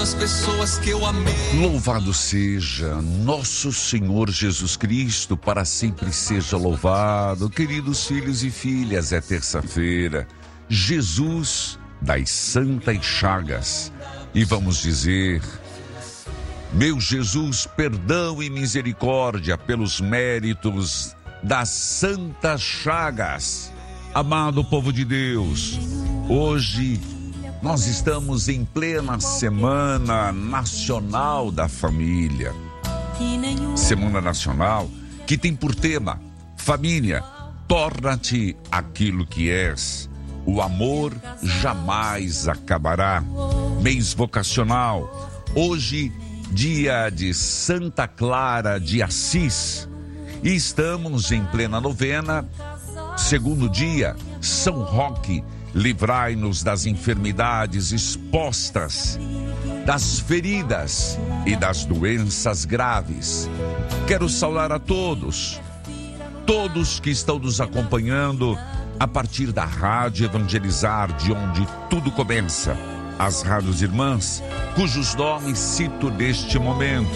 As pessoas que eu amei. Louvado seja nosso Senhor Jesus Cristo, para sempre seja louvado. Queridos filhos e filhas, é terça-feira, Jesus das Santas Chagas. E vamos dizer: meu Jesus, perdão e misericórdia pelos méritos das Santas Chagas. Amado povo de Deus, hoje nós estamos em plena Semana Nacional da Família. Semana Nacional que tem por tema: família, torna-te aquilo que és. O amor jamais acabará. Mês vocacional. Hoje, dia de Santa Clara de Assis. E estamos em plena novena. Segundo dia, São Roque, livrai-nos das enfermidades expostas, das feridas e das doenças graves. Quero saudar a todos que estão nos acompanhando a partir da Rádio Evangelizar, de onde tudo começa. As rádios irmãs, cujos nomes cito neste momento: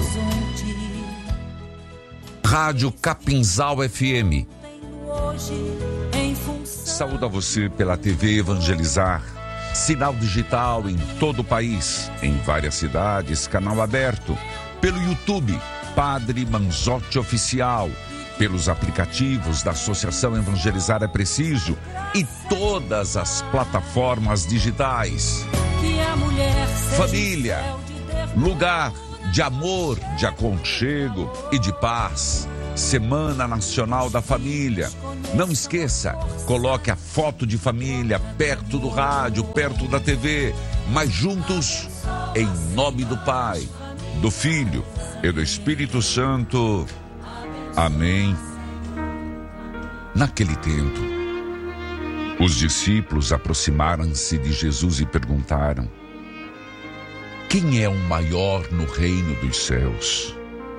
Rádio Capinzal FM. Saúdo a você pela TV Evangelizar, sinal digital em todo o país, em várias cidades, canal aberto, pelo YouTube, Padre Manzotti Oficial, pelos aplicativos da Associação Evangelizar é Preciso e todas as plataformas digitais. Família, lugar de amor, de aconchego e de paz. Semana Nacional da Família. Não esqueça, coloque a foto de família perto do rádio, perto da TV, mas juntos, em nome do Pai, do Filho e do Espírito Santo. Amém. Naquele tempo, os discípulos aproximaram-se de Jesus e perguntaram: quem é o maior no reino dos céus?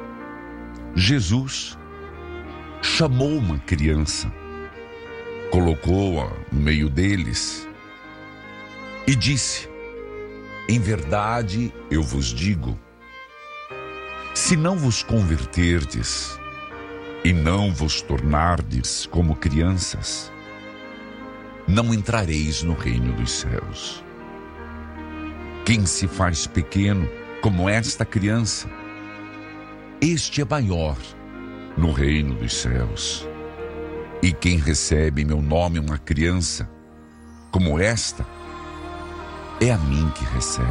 Jesus chamou uma criança, colocou-a no meio deles e disse: em verdade eu vos digo, se não vos converterdes e não vos tornardes como crianças, não entrareis no reino dos céus. Quem se faz pequeno como esta criança, este é maior no reino dos céus. E quem recebe em meu nome uma criança como esta, é a mim que recebe.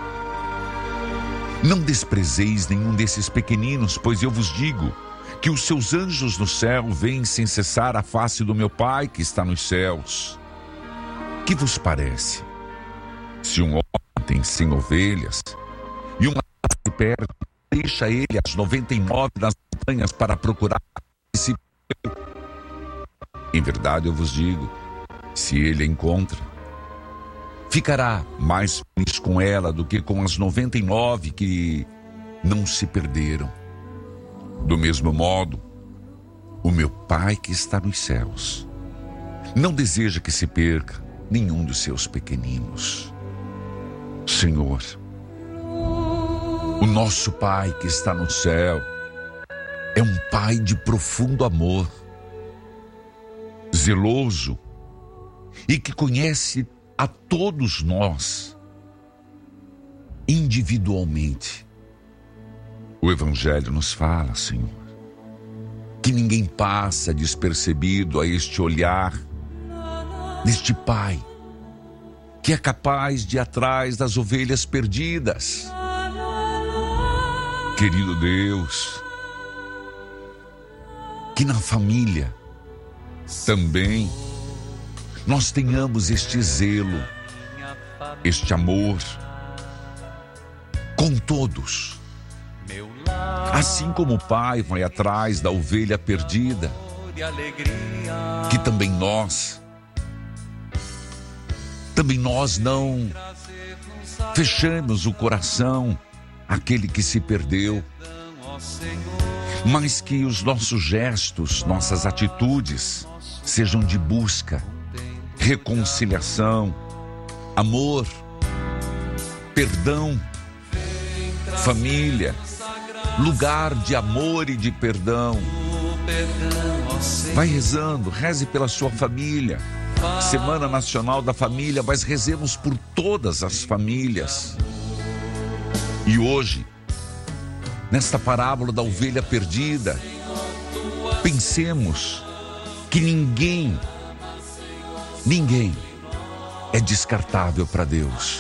Não desprezeis nenhum desses pequeninos, pois eu vos digo que os seus anjos no céu veem sem cessar a face do meu Pai que está nos céus. Que vos parece? Se um homem tem 100 ovelhas e uma se perde, deixa ele as 99 nas montanhas para procurar esse. Em verdade eu vos digo, se ele a encontra, ficará mais feliz com ela do que com as 99 que não se perderam. Do mesmo modo, o meu Pai que está nos céus não deseja que se perca nenhum dos seus pequeninos. Senhor, o nosso Pai que está no céu é um Pai de profundo amor, zeloso e que conhece a todos nós individualmente. O Evangelho nos fala, Senhor, que ninguém passa despercebido a este olhar deste Pai que é capaz de ir atrás das ovelhas perdidas. Querido Deus, que na família também nós tenhamos este zelo, este amor com todos. Assim como o Pai vai atrás da ovelha perdida, que também nós não fechamos o coração àquele que se perdeu, mas que os nossos gestos, nossas atitudes sejam de busca, reconciliação, amor, perdão família, lugar de amor e de perdão. Vai rezando, reze pela sua família. Semana Nacional da Família, mas rezemos por todas as famílias. E hoje, nesta parábola da ovelha perdida, pensemos que ninguém é descartável para Deus.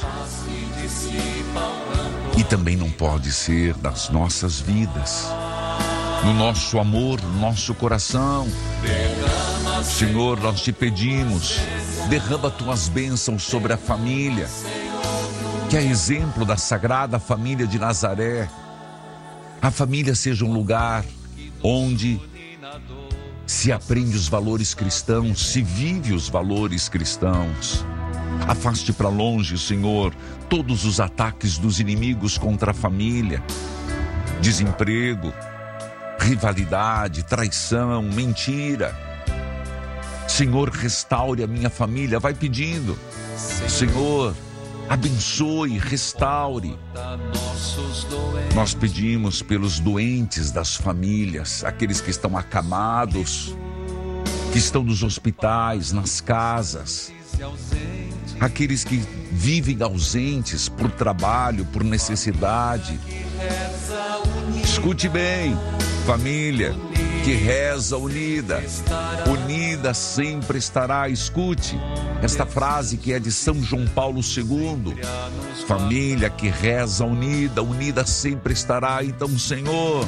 E também não pode ser nas nossas vidas, no nosso amor, no nosso coração. Senhor, nós te pedimos, derrama tuas bênçãos sobre a família, que é exemplo da Sagrada Família de Nazaré. A família seja um lugar onde se aprende os valores cristãos, se vive os valores cristãos. Afaste para longe, Senhor, todos os ataques dos inimigos contra a família. Desemprego, rivalidade, traição, mentira. Senhor, restaure a minha família. Vai pedindo. Senhor, abençoe, restaure. Nós pedimos pelos doentes das famílias, aqueles que estão acamados, que estão nos hospitais, nas casas, aqueles que vivem ausentes por trabalho, por necessidade. Escute bem, família que reza unida, unida sempre estará. Escute esta frase que é de São João Paulo II: família que reza unida, unida sempre estará. Então, Senhor,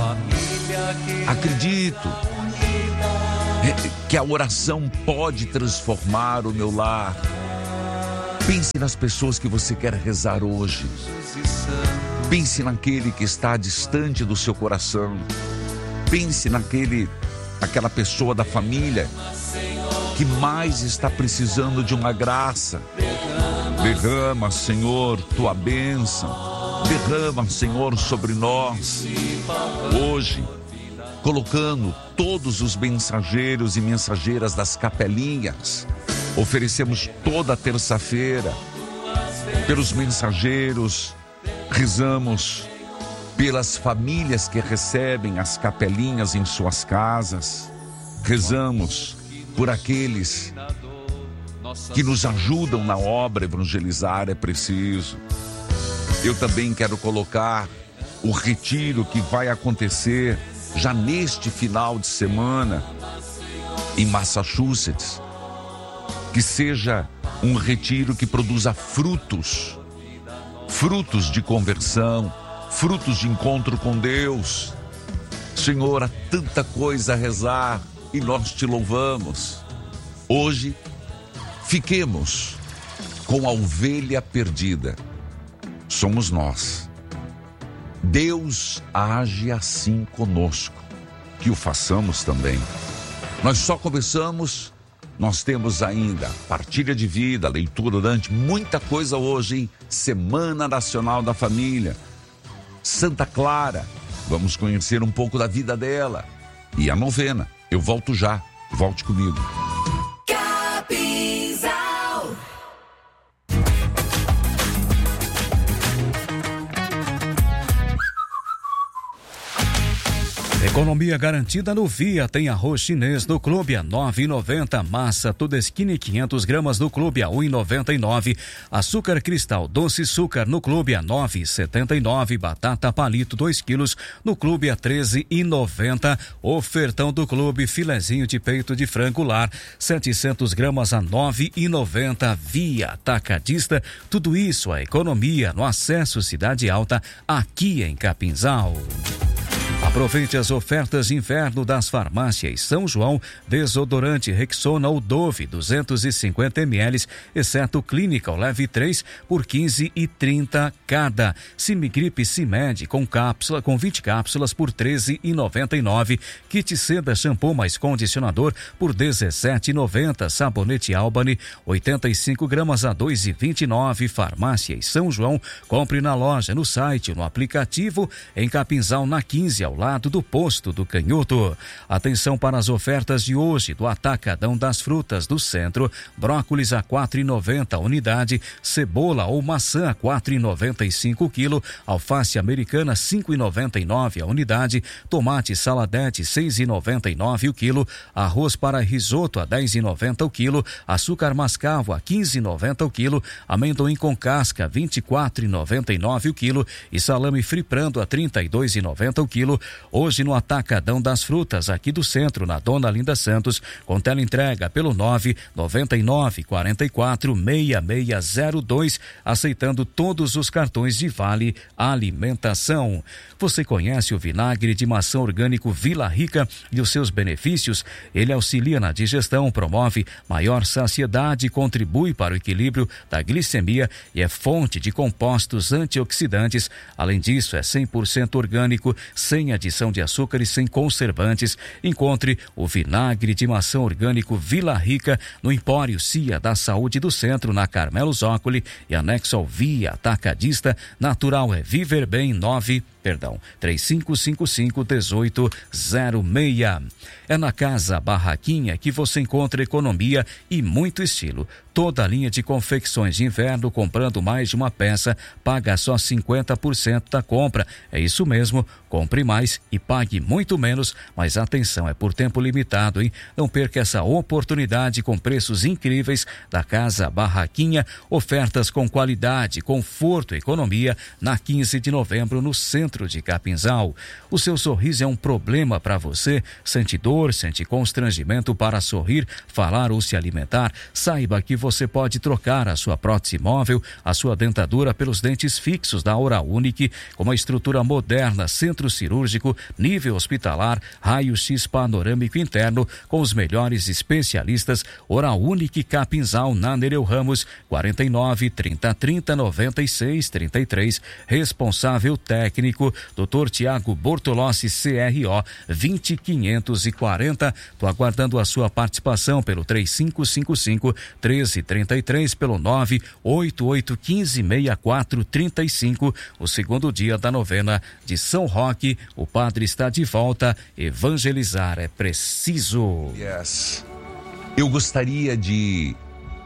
acredito que a oração pode transformar o meu lar. Pense nas pessoas que você quer rezar hoje. Pense naquele que está distante do seu coração. Pense naquela pessoa da família que mais está precisando de uma graça. Derrama, Senhor, tua bênção. Derrama, Senhor, sobre nós. Hoje, colocando todos os mensageiros e mensageiras das capelinhas, oferecemos toda terça-feira pelos mensageiros, rezamos pelas famílias que recebem as capelinhas em suas casas, rezamos por aqueles que nos ajudam na obra. Evangelizar é preciso. Eu também quero colocar o retiro que vai acontecer já neste final de semana em Massachusetts. Que seja um retiro que produza frutos de conversão, frutos de encontro com Deus. Senhor, há tanta coisa a rezar e nós te louvamos. Hoje, fiquemos com a ovelha perdida. Somos nós. Deus age assim conosco, que o façamos também. Nós só começamos, nós temos ainda partilha de vida, leitura durante muita coisa hoje, hein? Semana Nacional da Família. Santa Clara, vamos conhecer um pouco da vida dela. E a novena, eu volto já, volte comigo. Economia garantida no Via. Tem arroz chinês no Clube a R$ 9,90. Massa Todeskine 500 gramas no Clube a R$ 1,99. Açúcar cristal doce açúcar no Clube a R$ 9,79. Batata palito 2 quilos no Clube a R$ 13,90. Ofertão do Clube, filezinho de peito de frango lar 700 gramas a R$ 9,90. Via Atacadista. Tudo isso a economia no acesso Cidade Alta, aqui em Capinzal. Aproveite as ofertas de inverno das farmácias São João. Desodorante Rexona ou Dove 250 ml, exceto Clinical, leve 3 por R$ 15,30 cada. Simigripe Cimed com 20 cápsulas por R$ 13,99. Kit Seda shampoo mais condicionador por R$ 17,90. Sabonete Albany 85 gramas a R$ 2,29. Farmácias São João. Compre na loja, no site, no aplicativo, em Capinzal, na 15 ao ao lado do posto do Canhoto. Atenção para as ofertas de hoje do Atacadão das Frutas do Centro: brócolis a R$ 4,90 a unidade, cebola ou maçã a R$ 4,95 o quilo, alface americana R$ 5,99 a unidade, tomate saladete R$ 6,99 o quilo, arroz para risoto a R$ 10,90 o quilo, açúcar mascavo a R$ 15,90 o quilo, amendoim com casca R$ 24,99 o quilo e salame friprando a R$ 32,90 o quilo. Hoje no Atacadão das Frutas aqui do Centro, na Dona Linda Santos, com teleentrega pelo 999446602, aceitando todos os cartões de Vale Alimentação. Você conhece o vinagre de maçã orgânico Vila Rica e os seus benefícios? Ele auxilia na digestão, promove maior saciedade, contribui para o equilíbrio da glicemia e é fonte de compostos antioxidantes. Além disso, é 100% orgânico, sem adição de açúcar e sem conservantes. Encontre o vinagre de maçã orgânico Vila Rica no Empório Cia da Saúde do Centro, na Carmelo Zócoli, e anexo ao Via Atacadista. Natural é Viver Bem 3555-1806. É na Casa Barraquinha que você encontra economia e muito estilo. Toda a linha de confecções de inverno, comprando mais de uma peça, paga só 50% da compra. É isso mesmo, compre mais e pague muito menos, mas atenção, é por tempo limitado, hein? Não perca essa oportunidade com preços incríveis da Casa Barraquinha, ofertas com qualidade, conforto e economia, na 15 de novembro, no centro de Capinzal. O seu sorriso é um problema para você? Sente dor, sente constrangimento para sorrir, falar ou se alimentar? Saiba que você pode trocar a sua prótese móvel, a sua dentadura pelos dentes fixos da Oral Unique, com uma estrutura moderna, centro cirúrgico, nível hospitalar, raio-x panorâmico interno, com os melhores especialistas. Oral Unique Capinzal, na Nereu Ramos, 49 3030 96 33. Responsável técnico, Dr. Tiago Bortolossi, CRO 20540. Tô aguardando a sua participação pelo 3555-1333, pelo 988156435. O segundo dia da novena de São Roque, o padre está de volta. Evangelizar é preciso. Yes. Eu gostaria de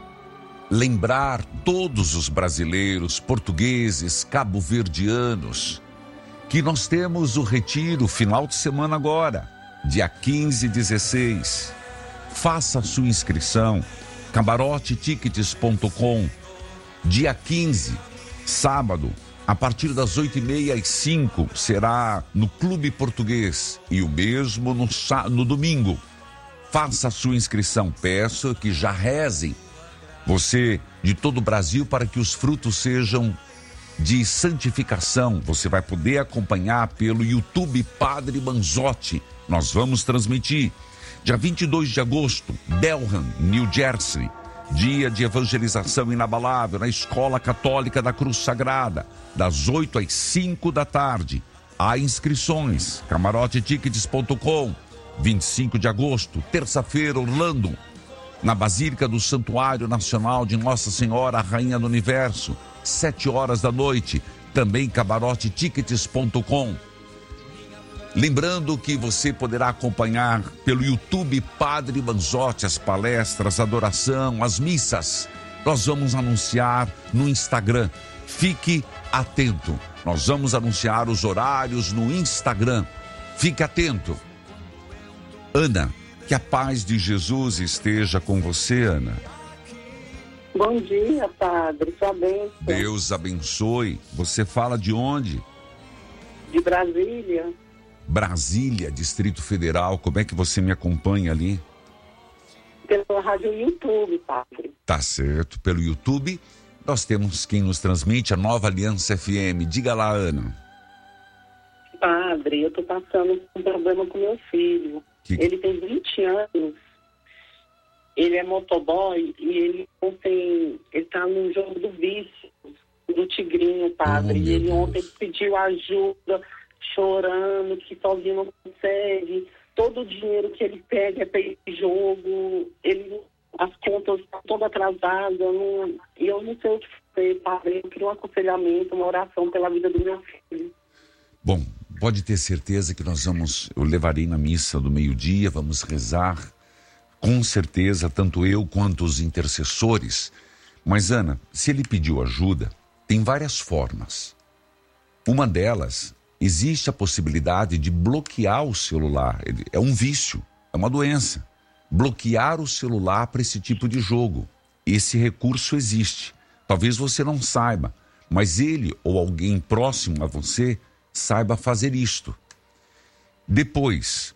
lembrar todos os brasileiros, portugueses, cabo-verdianos, que nós temos o retiro final de semana agora, dia 15 e 16. Faça a sua inscrição, camarotetickets.com. Dia 15, sábado, a partir das 8h30 às 5, será no Clube Português, e o mesmo no domingo. Faça a sua inscrição, peço que já rezem, você de todo o Brasil, para que os frutos sejam de santificação. Você vai poder acompanhar pelo YouTube Padre Manzotti. Nós vamos transmitir. Dia 22 de agosto, Belham, New Jersey. Dia de evangelização inabalável na Escola Católica da Cruz Sagrada, das 8 às 5 da tarde. Há inscrições, camarotetickets.com. 25 de agosto, terça-feira, Orlando, na Basílica do Santuário Nacional de Nossa Senhora, Rainha do Universo, 7 horas da noite, também camarotetickets.com. Lembrando que você poderá acompanhar pelo YouTube Padre Manzotti as palestras, a adoração, as missas. Nós vamos anunciar no Instagram. Fique atento. Nós vamos anunciar os horários no Instagram. Fique atento. Ana, que a paz de Jesus esteja com você, Ana. Bom dia, padre. Sua bênção. Deus abençoe. Você fala de onde? De Brasília. Brasília, Distrito Federal. Como é que você me acompanha ali? Pela rádio YouTube, padre. Tá certo. Pelo YouTube, nós temos quem nos transmite, a Nova Aliança FM. Diga lá, Ana. Padre, eu tô passando um problema com meu filho. Ele tem 20 anos. Ele é motoboy e ele ontem, ele tá num jogo do vício, do Tigrinho, padre. E ele ontem pediu ajuda, chorando, que sozinho não consegue. Todo o dinheiro que ele pega é para esse jogo. As contas estão todas atrasadas. E eu não sei o que fazer, padre. Eu queria um aconselhamento, uma oração pela vida do meu filho. Bom, pode ter certeza que eu levarei na missa do meio-dia, vamos rezar, com certeza, tanto eu quanto os intercessores. Mas, Ana, se ele pediu ajuda, tem várias formas. Uma delas, existe a possibilidade de bloquear o celular. É um vício, é uma doença. Bloquear o celular para esse tipo de jogo. Esse recurso existe. Talvez você não saiba, mas ele ou alguém próximo a você saiba fazer isto. Depois,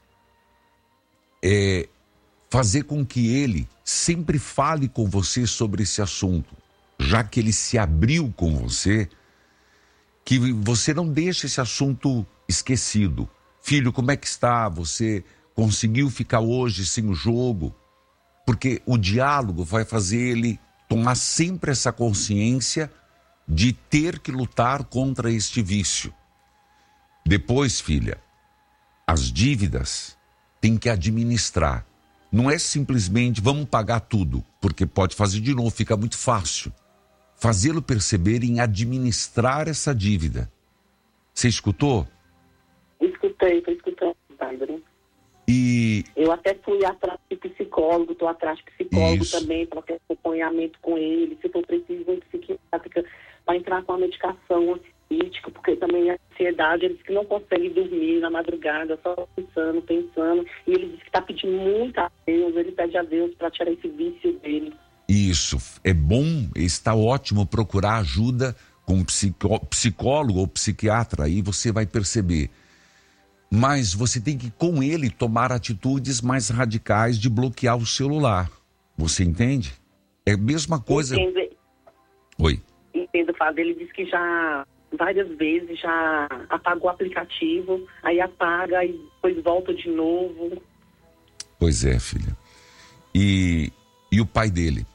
fazer com que ele sempre fale com você sobre esse assunto, já que ele se abriu com você, que você não deixe esse assunto esquecido. Filho, como é que está? Você conseguiu ficar hoje sem o jogo? Porque o diálogo vai fazer ele tomar sempre essa consciência de ter que lutar contra este vício. Depois, filha, as dívidas tem que administrar. Não é simplesmente vamos pagar tudo, porque pode fazer de novo, fica muito fácil. Fazê-lo perceber em administrar essa dívida. Você escutou? Estou escutando, padre. E eu até fui atrás de psicólogo, estou atrás de psicólogo Isso. também, para ter acompanhamento com ele, se for preciso, de psiquiátrica, para entrar com a medicação ansiolítica, porque também a ansiedade, ele diz que não consegue dormir na madrugada, só pensando, e ele diz que está pedindo muito a Deus, ele pede a Deus para tirar esse vício dele. isso, é bom, está ótimo procurar ajuda com um psicólogo ou psiquiatra, aí você vai perceber. Mas você tem que, com ele, tomar atitudes mais radicais de bloquear o celular. Você entende? É a mesma coisa... Oi. Entendo, Fábio. Ele disse que já, várias vezes, já apagou o aplicativo, aí apaga e depois volta de novo. Pois é, filha. E o pai dele?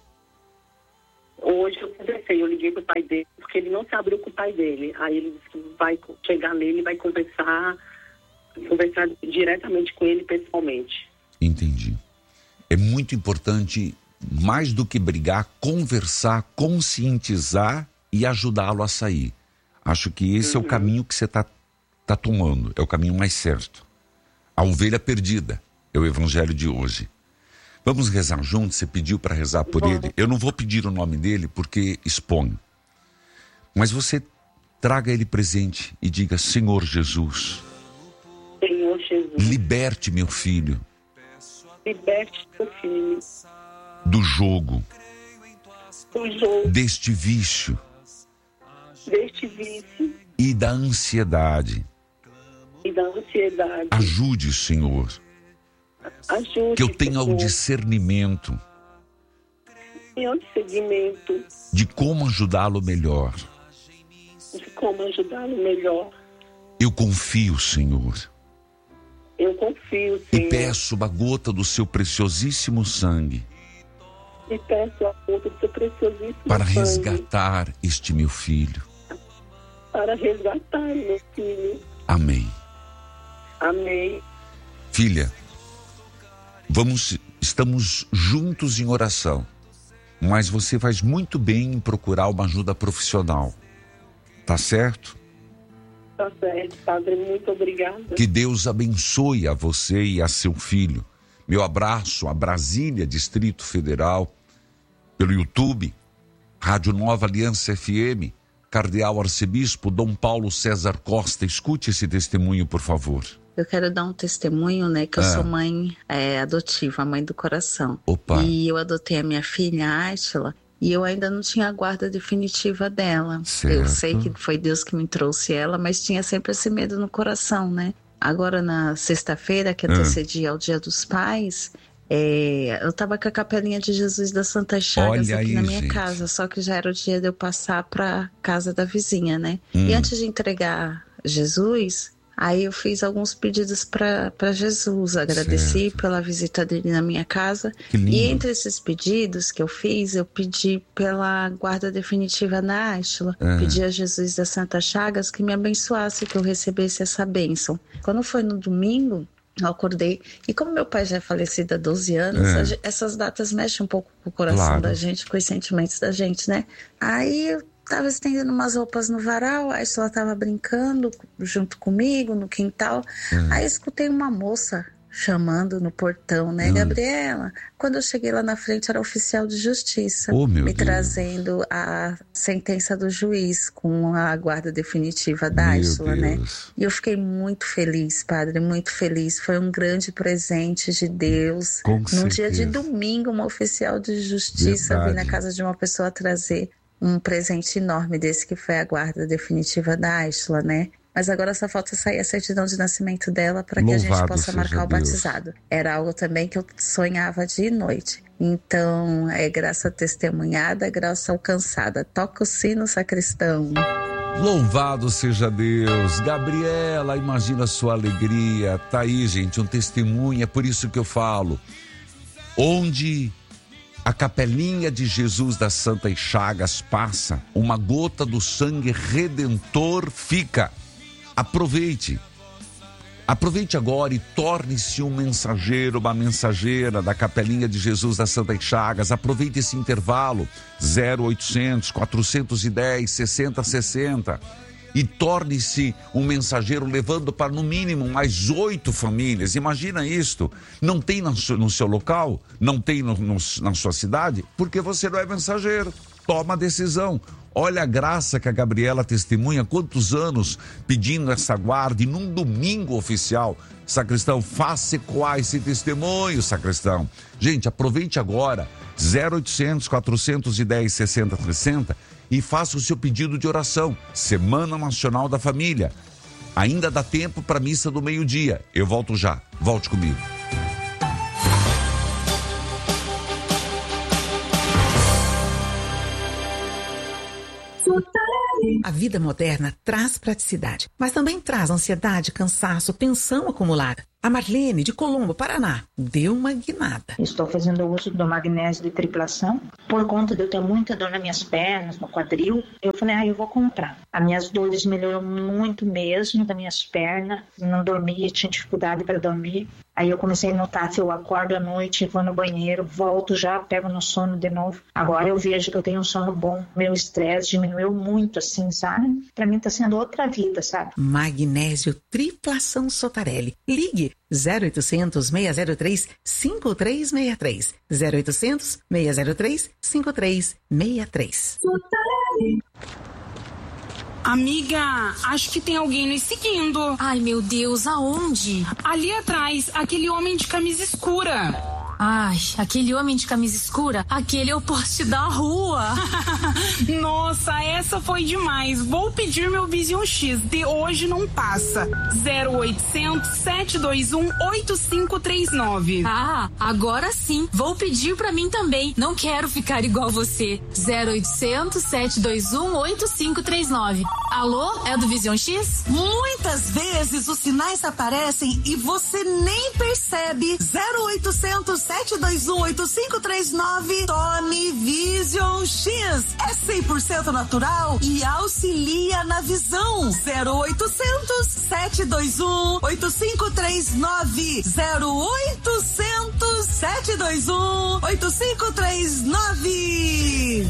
Hoje eu conversei, eu liguei pro pai dele, porque ele não se abriu com o pai dele. Aí ele disse que vai chegar nele e vai conversar diretamente com ele pessoalmente. Entendi. É muito importante, mais do que brigar, conversar, conscientizar e ajudá-lo a sair. Acho que esse é o caminho que você tá tomando, é o caminho mais certo. A ovelha perdida é o evangelho de hoje. Vamos rezar juntos? Você pediu para rezar por ele? Eu não vou pedir o nome dele porque exponho. Mas você traga ele presente e diga: Senhor Jesus, Senhor Jesus, liberte meu filho. Liberte meu filho do jogo, deste vício e da ansiedade. Ajude, Senhor. Ajude, que eu tenha Senhor, o discernimento de como ajudá-lo melhor. Eu confio, Senhor. E peço uma gota do seu preciosíssimo sangue para resgatar este meu filho. Amém. Amém. Filha, estamos juntos em oração, mas você faz muito bem em procurar uma ajuda profissional. Tá certo? Tá certo, Padre, muito obrigada. Que Deus abençoe a você e a seu filho. Meu abraço a Brasília, Distrito Federal, pelo YouTube, Rádio Nova Aliança FM, Cardeal Arcebispo Dom Paulo César Costa. Escute esse testemunho, por favor. Eu quero dar um testemunho, né, que eu sou mãe adotiva, mãe do coração. Opa. E eu adotei a minha filha, Átila, e eu ainda não tinha a guarda definitiva dela. Certo. Eu sei que foi Deus que me trouxe ela, mas tinha sempre esse medo no coração, né? Agora, na sexta-feira, que antecedia ao Dia dos Pais, eu tava com a capelinha de Jesus das Santas Chagas aqui na minha casa, só que já era o dia de eu passar pra casa da vizinha, né? E antes de entregar Jesus, aí eu fiz alguns pedidos para Jesus, agradeci pela visita dele na minha casa. E entre esses pedidos que eu fiz, eu pedi pela guarda definitiva da Átila. Pedi a Jesus das Santas Chagas que me abençoasse, que eu recebesse essa bênção. Quando foi no domingo, eu acordei, e como meu pai já é falecido há 12 anos, essas datas mexem um pouco com o coração da gente, com os sentimentos da gente, né? Aí eu tava estendendo umas roupas no varal, a Estela tava brincando junto comigo no quintal. Aí escutei uma moça chamando no portão, né, Gabriela? Quando eu cheguei lá na frente, era oficial de justiça, me trazendo a sentença do juiz com a guarda definitiva da Áistula, né? E eu fiquei muito feliz, padre, muito feliz. Foi um grande presente de Deus. Num dia de domingo, uma oficial de justiça vir na casa de uma pessoa trazer um presente enorme desse, que foi a guarda definitiva da Áistula, né? Mas agora só falta sair a certidão de nascimento dela para que a gente possa marcar o batizado. Era algo também que eu sonhava dia e noite. Então, é graça testemunhada, graça alcançada. Toca o sino, sacristão. Louvado seja Deus. Gabriela, imagina a sua alegria. Tá aí, gente, um testemunho. É por isso que eu falo. Onde a capelinha de Jesus das Santas Chagas passa, uma gota do sangue redentor fica. Aproveite agora e torne-se um mensageiro, uma mensageira da capelinha de Jesus das Santas Chagas. Aproveite esse intervalo, 0800 410 6060, e torne-se um mensageiro, levando para no mínimo mais 8 famílias. Imagina isto, não tem no seu local, não tem na sua cidade, porque você não é mensageiro. Toma a decisão. Olha a graça que a Gabriela testemunha, quantos anos pedindo essa guarda, e num domingo oficial. Sacristão, faça ecoar esse testemunho, sacristão. Gente, aproveite agora, 0800 410 6060, e faça o seu pedido de oração. Semana Nacional da Família. Ainda dá tempo para a missa do meio-dia. Eu volto já. Volte comigo. A vida moderna traz praticidade, mas também traz ansiedade, cansaço, tensão acumulada. A Marlene, de Colombo, Paraná, deu uma guinada. Estou fazendo uso do magnésio de triplação. Por conta de eu ter muita dor nas minhas pernas, no quadril, eu falei, eu vou comprar. As minhas dores melhoram muito mesmo, das minhas pernas. Não dormia, tinha dificuldade para dormir. Aí eu comecei a notar que eu acordo à noite, vou no banheiro, volto já, pego no sono de novo. Agora eu vejo que eu tenho um sono bom. Meu estresse diminuiu muito, assim, sabe? Pra mim tá sendo outra vida, sabe? Magnésio Triplação Sotarelli. Ligue 0800 603 5363. 0800 603 5363. Amiga, acho que tem alguém nos seguindo. Ai, meu Deus, aonde? Ali atrás, aquele homem de camisa escura. Ai, aquele homem de camisa escura, aquele é o poste da rua. Nossa, essa foi demais. Vou pedir meu Vision X, de hoje não passa. 0800 721 8539. Ah, agora sim. Vou pedir pra mim também. Não quero ficar igual você. 0800 721 8539. Alô, é do Vision X? Muitas vezes os sinais aparecem e você nem percebe. 0800 721 8539. Tome Vision X. É 100% natural e auxilia na visão. 0800 721 8539. 0800 721 8539.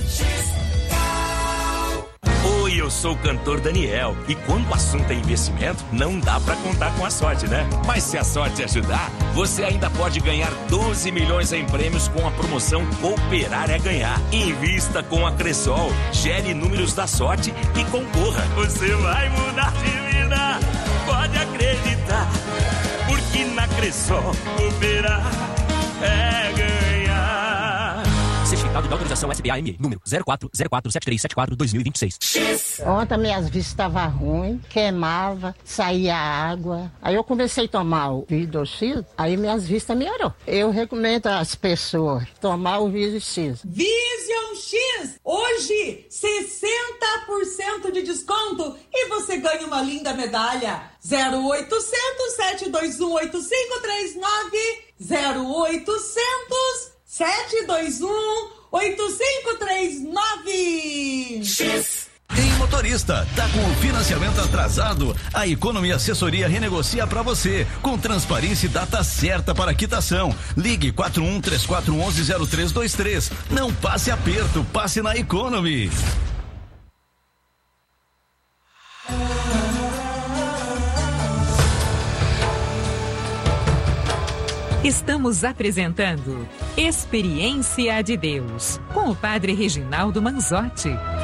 Oi, eu sou o cantor Daniel, e quando o assunto é investimento, não dá pra contar com a sorte, né? Mas se a sorte ajudar, você ainda pode ganhar 12 milhões em prêmios com a promoção Cooperar é Ganhar. Invista com a Cressol, gere números da sorte e concorra. Você vai mudar de vida, pode acreditar, porque na Cressol Cooperar é ganhar. Certificado de autorização SBAM, número 04047374-2026. Ontem minhas vistas estavam ruins, queimava, saía água. Aí eu comecei a tomar o Vision X, aí minhas vistas melhorou. Eu recomendo às pessoas tomar o Vision X. Vision X! Hoje, 60% de desconto e você ganha uma linda medalha. 0800 721 8539. 0800 721 8539. X. Ei, motorista, tá com o financiamento atrasado? A Economy Assessoria renegocia pra você, com transparência e data certa para quitação. Ligue 4134110323. Não passe aperto, passe na Economy. Estamos apresentando Experiência de Deus com o Padre Reginaldo Manzotti.